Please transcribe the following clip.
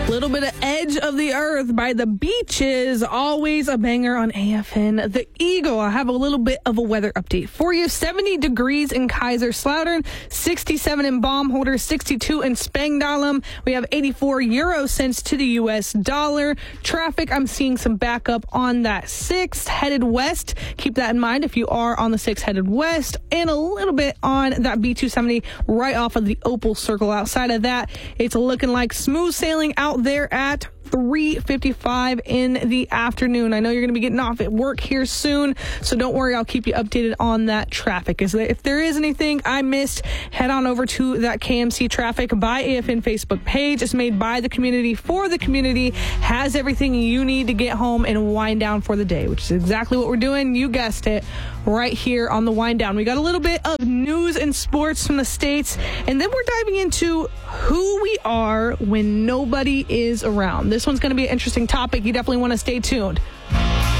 Little bit of Edge of the Earth by The Beaches, always a banger on AFN. The Eagle, I have a little bit of a weather update for you. 70 degrees in Kaiserslautern, 67 in Baumholder, 62 in Spangdahlem. We have 84 euro cents to the U.S. dollar. Traffic, I'm seeing some backup on that 6th headed west. Keep that in mind if you are on the 6th headed west, and a little bit on that B270 right off of the Opal Circle. Outside of that, it's looking like smooth sailing out there at 3:55 in the afternoon. I know you're going to be getting off at work here soon, so don't worry, I'll keep you updated on that traffic. If there is anything I missed, head on over to that KMC Traffic by AFN Facebook page. It's made by the community for the community, has everything you need to get home and wind down for the day, which is exactly what we're doing. You guessed it, right here on the wind down. We got a little bit of news and sports from the States, and then we're diving into who we are when nobody is around. This one's going to be an interesting topic. You definitely want to stay tuned.